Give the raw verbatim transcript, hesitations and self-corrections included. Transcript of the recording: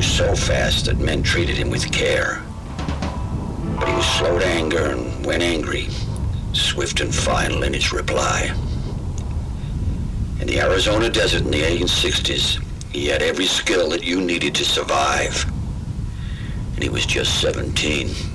was so fast that men treated him with care. But he was slow to anger, and when angry, swift and final in his reply. In the Arizona desert in the eighteen sixties, he had every skill that you needed to survive. And he was just seventeen.